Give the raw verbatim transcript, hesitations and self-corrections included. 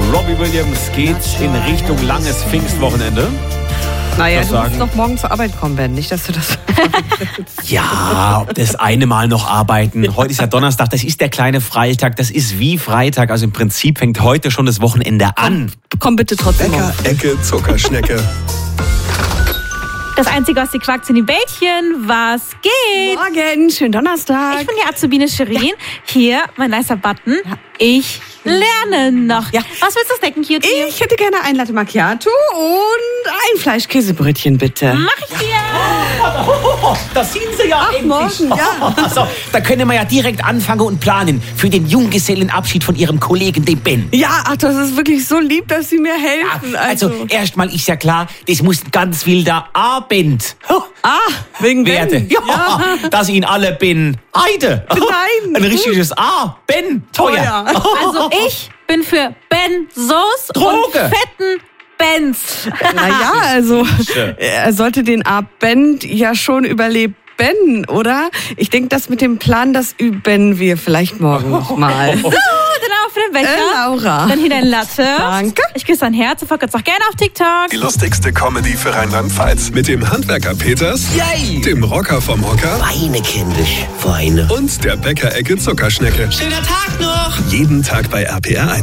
Robbie Williams geht in Richtung langes Pfingstwochenende. Naja, Was du musst sagen? noch morgen zur Arbeit kommen, Ben. Nicht, dass du das... Ja, das eine Mal noch arbeiten. Heute ist ja Donnerstag, das ist der kleine Freitag, das ist wie Freitag. Also im Prinzip fängt heute schon das Wochenende an. Komm bitte trotzdem morgen. Bäcker, Ecke, Zuckerschnecke. Das Einzige, was die quackt, sind die Bällchen. Was geht? Morgen, schönen Donnerstag. Ich bin die Azubine Shirin. Hier, mein nicer Button. Ich lerne noch. Ja. Was willst du snacken, Cutie? Ich hätte gerne ein Latte Macchiato und ein Fleischkäsebrötchen, bitte. Mach ich dir. Oh, da sind sie ja Ach, morgen, ja. Also, da können wir ja direkt anfangen und planen für den Junggesellenabschied von Ihrem Kollegen, dem Ben. Ja, ach, das ist wirklich so lieb, dass Sie mir helfen. Also, erstmal ist ja klar, das muss ein ganz wilder Abend. Ah, wegen Werde. Ben. Ja, dass ihn alle Ben Eide. Nein. Ein richtiges A. Ben Teuer. Also ich bin für Benzos Droge. und fetten Benz. Naja, also er sollte den Abend ja schon überleben, oder? Ich denke, das mit dem Plan, das üben wir vielleicht morgen nochmal. So, dann auch für den Becher. Äh, Laura. Dann hier dein Latte. Danke. Ich küsse dein Herz und folgt auch gerne auf TikTok. Die lustigste Comedy für Rheinland-Pfalz. Mit dem Handwerker Peters, Yay. dem Rocker vom Hocker Weine, kindisch, Weine. und der Bäcker, Ecke, Zuckerschnecke. Schöner Tag noch! Jeden Tag bei R P R eins.